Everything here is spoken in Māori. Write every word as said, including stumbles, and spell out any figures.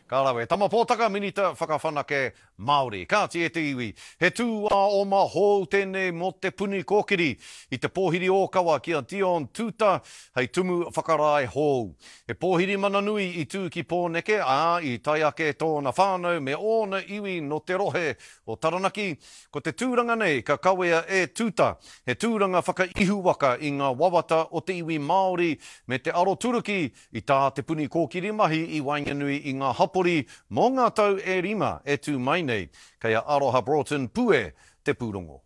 Ka lawe, tama pōtaka minita whakawhanake Māori. Ka ti e te iwi. He tū a o ma hou tēnei mo te puni kōkiri i te pōhiri o kawa ki a Dion Tuta hei tumu whakarai hou. He pōhiri mananui i tū ki pōneke a i tai ake tōna whānau me ōna iwi no te rohe o Taranaki. Ko te tūranga nei ka kawea e Tuta. He tūranga whakaihu waka i ngā wawata o te iwi Māori me te aro turuki i tā te puni kōkiri mahi i Wainganui i ngā hapori mō ngā tau e rima e tū mai nei. Kei a Aroha Broughton Pue te pūrongo.